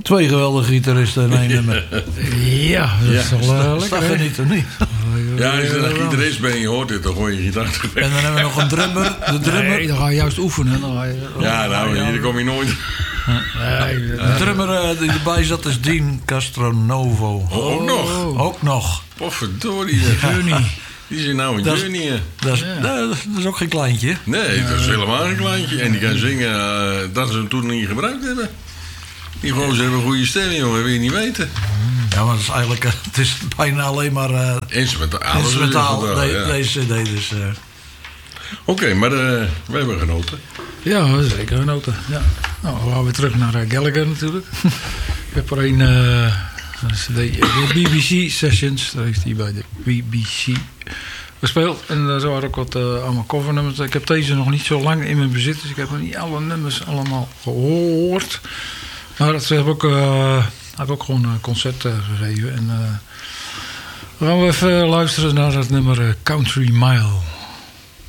2 geweldige gitaristen in 1 nummer. Ja, dat is toch lekker. Dat geniet er niet. Ja, als je een gitarist bent en je hoort dit, dan gooi je gitaar terug. En dan hebben we nog een drummer. De drummer. Nee, dan ga je juist oefenen. Dan ga je, Ja, nou, hier kom je nooit. De drummer die erbij zat is Dean Castronovo. Ook nog. Ook nog. Potverdorie. Journey. Die zit nou in Journey. Dat is ook geen kleintje. Nee, dat is helemaal geen kleintje. En die kan zingen dat ze hem toen niet gebruikt hebben. Die gozer hebben een goede stem, jongen. Dat wil je niet weten. Ja, maar het is eigenlijk het is bijna alleen maar instrumentaal deze CD. Dus, Oké, maar we hebben genoten. Ja, zeker genoten. Ja. Nou, we gaan weer terug naar Gallagher natuurlijk. Ik heb er een de BBC Sessions. Daar heeft hij bij de BBC gespeeld. En daar waren ook wat allemaal covernummers. Ik heb deze nog niet zo lang in mijn bezit. Dus ik heb nog niet alle nummers allemaal gehoord. Maar dat heb ook gewoon een concert gegeven. En we gaan even luisteren naar het nummer Country Mile.